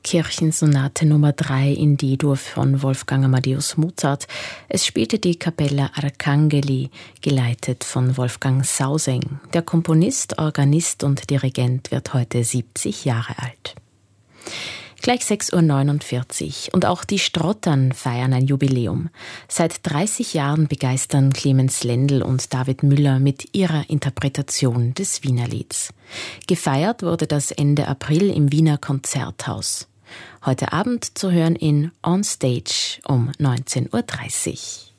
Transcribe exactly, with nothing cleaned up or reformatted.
Kirchensonate Nummer drei in D-Dur von Wolfgang Amadeus Mozart. Es spielte die Kapella Arcangeli, geleitet von Wolfgang Sauseng. Der Komponist, Organist und Dirigent wird heute siebzig Jahre alt. Gleich sechs Uhr neunundvierzig und auch die Strottern feiern ein Jubiläum. Seit dreißig Jahren begeistern Clemens Lendl und David Müller mit ihrer Interpretation des Wienerlieds. Gefeiert wurde das Ende April im Wiener Konzerthaus. Heute Abend zu hören in On Stage um neunzehn Uhr dreißig.